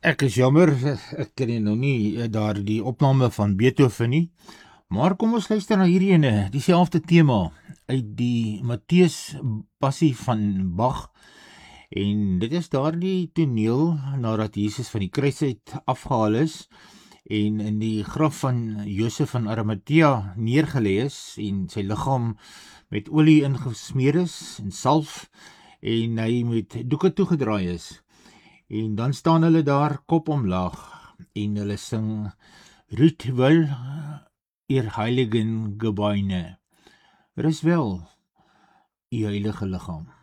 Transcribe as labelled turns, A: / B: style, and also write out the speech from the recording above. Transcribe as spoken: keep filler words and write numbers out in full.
A: Ek is jammer, ek ken nou nie eh, daar die opname van Beethoven nie, maar kom ons luister na hierdie ene, dieselfde tema uit die Mattheus Passie van Bach, en dit is daardie toneel nadat Jesus van die kruis uit afgehaal is en in die graf van Josef van Arimathea neergelê is en sy liggaam met olie ingesmeer is en salf en hy met doeke toegedraai is. En dan staan hulle daar kop omlaag en hulle sing Ruth wil ihr heiligen Gebeine. Rus wel, u heilige liggaam.